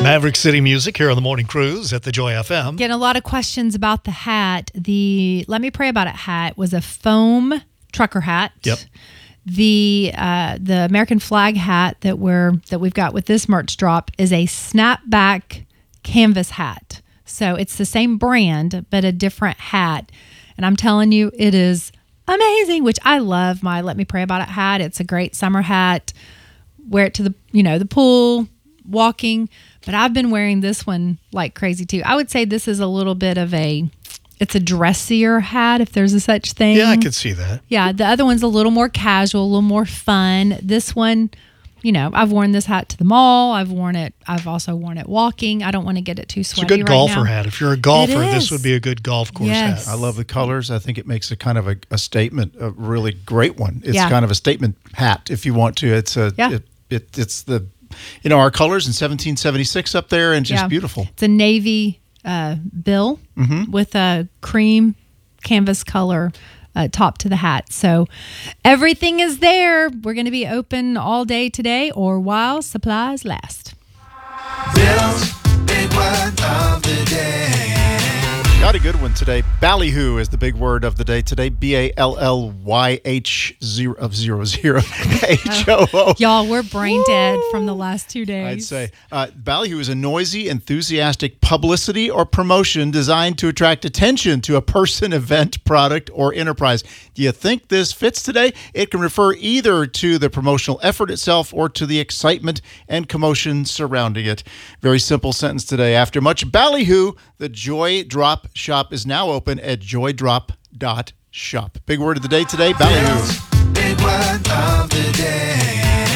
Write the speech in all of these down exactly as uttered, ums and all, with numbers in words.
Maverick City Music here on the Morning Cruise at the Joy F M. Getting a lot of questions about the hat. The Let Me Pray About It hat was a foam trucker hat. Yep. The uh, the American flag hat that we're that we've got with this merch drop is a snapback canvas hat. So it's the same brand but a different hat. And I'm telling you, it is amazing. Which I love my Let Me Pray About It hat. It's a great summer hat. Wear it to the you know the pool, walking. But I've been wearing this one like crazy too. I would say this is a little bit of a, it's a dressier hat if there's a such thing. Yeah, I could see that. Yeah, the other one's a little more casual, a little more fun. This one, you know, I've worn this hat to the mall. I've worn it. I've also worn it walking. I don't want to get it too sweaty. It's a good right golfer now. hat. If you're a golfer, It this is. would be a good golf course Yes. hat. I love the colors. I think it makes a kind of a, a statement, a really great one. It's Yeah. kind of a statement hat if you want to. It's a Yeah. it, it it's the you know our colors in seventeen seventy-six up there and just Yeah. beautiful. It's a navy uh, bill Mm-hmm. with a cream canvas color uh, top to the hat. So everything is there. We're going to be open all day today or while supplies last. Bill's big word of the day. Got a good one today. Ballyhoo is the big word of the day today. B A L L Y H zero of zero zero H O O. Y'all, we're brain dead from the last two days. I'd say uh, ballyhoo is a noisy, enthusiastic publicity or promotion designed to attract attention to a person, event, product, or enterprise. Do you think this fits today? It can refer either to the promotional effort itself or to the excitement and commotion surrounding it. Very simple sentence today. After much ballyhoo, the Joy Drop shop is now open at joy drop dot shop. Big word of the day today, ballyhoo. Big word of the day.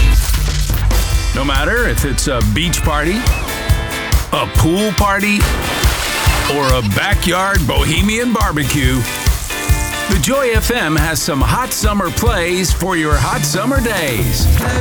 No matter if it's a beach party, a pool party, or a backyard bohemian barbecue, the Joy F M has some hot summer plays for your hot summer days.